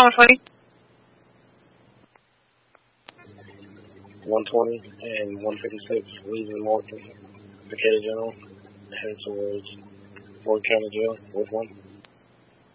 120. 120 and 156 leaving Morgan, Decatur General, headed towards Ford County Jail. Which one?